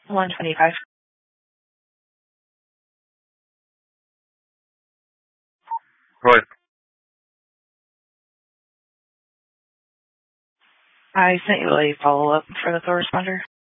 125. Roy. I sent you a follow-up for the auto responder.